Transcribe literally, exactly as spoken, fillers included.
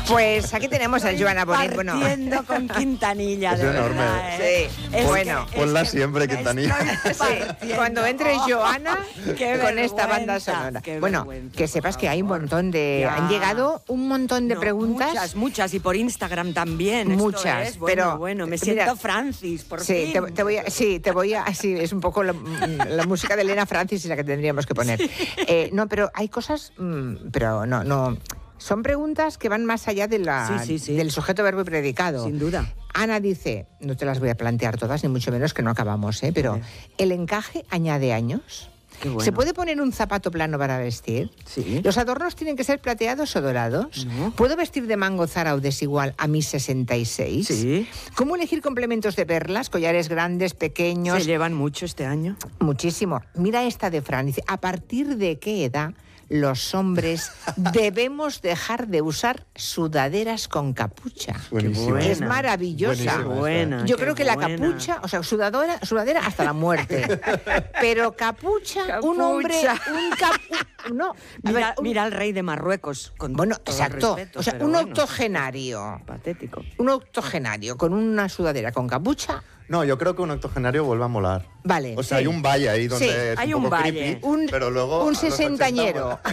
Pues aquí tenemos a Joana Bonet. Bueno, partiendo con Quintanilla, Es de enorme. verdad, ¿eh? Sí, Es bueno. que- es Ponla que siempre, me Quintanilla. estoy sí, partiendo. cuando entre Oh, Joana qué con esta banda vergüenza, sonora. qué Bueno, vergüenza, que sepas por que hay un favor. montón de... Ya. Han llegado un montón de No, preguntas. Muchas, muchas, y por Instagram también. Esto Muchas, es, bueno, pero, bueno, me mira, siento Francis, por Sí, fin. te, te voy a, sí, te voy a... Sí, es un poco la, la música de Elena Francis la que tendríamos que poner. Eh, no, pero hay cosas... mmm, pero no, no... Son preguntas que van más allá de la, Sí, sí, sí. del sujeto, verbo y predicado. Sin duda. Ana dice, no te las voy a plantear todas, ni mucho menos que no acabamos, ¿eh? Pero Vale. ¿el encaje añade años? Qué bueno. ¿Se puede poner un zapato plano para vestir? Sí. ¿Los adornos tienen que ser plateados o dorados? No. ¿Puedo vestir de mango Zara o desigual a mis sesenta y seis? Sí. ¿Cómo elegir complementos de perlas, collares grandes, pequeños? ¿Se llevan mucho este año? Muchísimo. Mira esta de Fran. Dice, ¿a partir de qué edad los hombres debemos dejar de usar sudaderas con capucha? Buenísimo. buena. Es maravillosa. Buenísima. Buena. Yo qué creo que la buena. capucha, o sea, sudadora, sudadera hasta la muerte. Pero capucha, un hombre, Capucha. un capu... No, a Mira, ver, un- mira al rey de Marruecos. Con Bueno, todo exacto. respeto, O sea, pero un bueno, octogenario. Patético. Un octogenario con una sudadera con capucha, No, yo creo que un octogenario vuelve a molar. vale. O sea, Sí. hay un valle ahí donde Sí, es hay un un poco valle. creepy, Un, pero luego un a los ochenta sesentañero. mola.